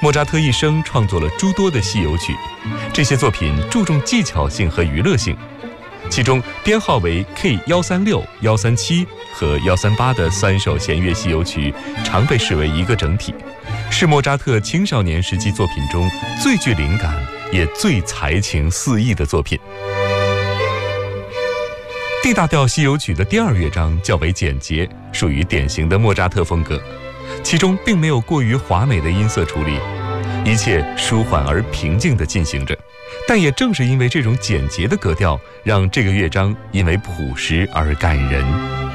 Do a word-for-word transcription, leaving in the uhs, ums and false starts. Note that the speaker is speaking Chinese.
莫扎特一生创作了诸多的戏游曲，这些作品注重技巧性和娱乐性。其中编号为 K 一三六、一三七和一三八的三首弦乐戏游曲，常被视为一个整体，是莫扎特青少年时期作品中最具灵感也最才情四溢的作品。D 大调西游曲的第二乐章较为简洁，属于典型的莫扎特风格，其中并没有过于华美的音色处理，一切舒缓而平静地进行着。但也正是因为这种简洁的格调，让这个乐章因为朴实而感人。